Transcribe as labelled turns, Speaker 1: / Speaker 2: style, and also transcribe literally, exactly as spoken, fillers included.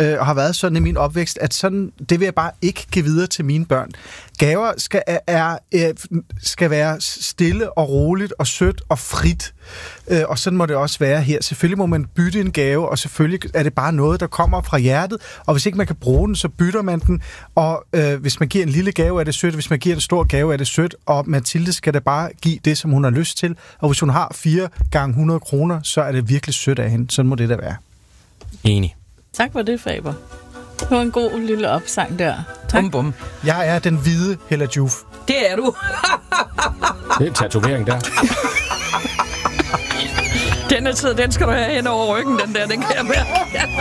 Speaker 1: øh, og har været sådan i min opvækst, at sådan, det vil jeg bare ikke give videre til mine børn. Gaver skal, er, er, skal være stille og roligt og sødt og frit. Øh, og sådan må det også være her. Selvfølgelig må man bytte en gave, og selvfølgelig er det bare noget, der kommer fra hjertet. Og hvis ikke man kan bruge den, så bytter man den. Og øh, hvis man giver en lille gave, er det sødt. Hvis man giver en stor gave, er det sødt. Og Mathilde skal da bare give det, som hun har lyst til. Og hvis hun har fire gange hundrede kroner, så er det virkelig sødt af hende. Sådan må det da være.
Speaker 2: Enig.
Speaker 3: Tak for det, Faber. Det var en god lille opsang der. Tak.
Speaker 2: Bum, bum.
Speaker 1: Jeg er den hvide Hella Juf.
Speaker 3: Det er du.
Speaker 2: Det er en tatovering der.
Speaker 3: Denne tid, den skal du have hen over ryggen, den der, den kan jeg mærke.